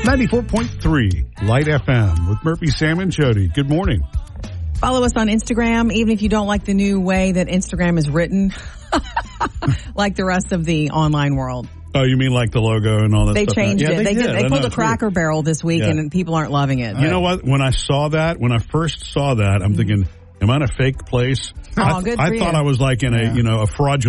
94.3 Light FM with Murphy, Sam, and Jody. Good morning. Follow us on Instagram, even if you don't like the new way that Instagram is written, like the rest of the online world. Oh, you mean like the logo and all that They stuff? changed Yeah, it. They pulled a Cracker weird. Barrel this week, Yeah. and people aren't loving it. You know what? When I first saw that, I'm thinking, am I in a fake place? Oh, good for I you. thought I was like in a fraudulent